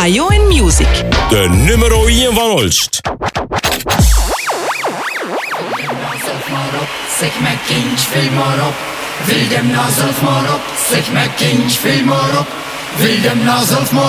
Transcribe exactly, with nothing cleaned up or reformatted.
Ajo in Music. De nummer één van Olst. Zeg mijn kindje, vul maar op. Wil hem nou zelf maar op. Zeg mijn kindje, vul maar op. Wil hem nou zelf maar